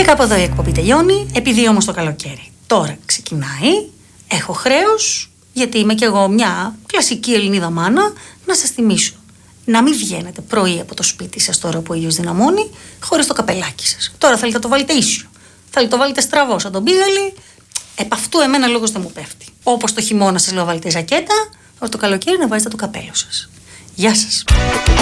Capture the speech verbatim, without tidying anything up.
κάπου εδώ η εκπομπή τελειώνει, επειδή όμως το καλοκαίρι τώρα ξεκινάει, έχω χρέος, γιατί είμαι κι εγώ μια κλασική Ελληνίδα μάνα, να σας θυμίσω. Να μην βγαίνετε πρωί από το σπίτι σας τώρα που ο ήλιος δυναμώνει, χωρίς το καπελάκι σας. Τώρα θέλετε να το βάλετε ίσιο. Θέλετε να το βάλετε στραβό, σαν τον πίγαλι. Επ' αυτού εμένα λόγος δεν μου πέφτει. Όπως το χειμώνα σας λέω βάλετε ζακέτα, ώστε το καλοκαίρι να βάζετε το καπέλο σας. Γεια σας.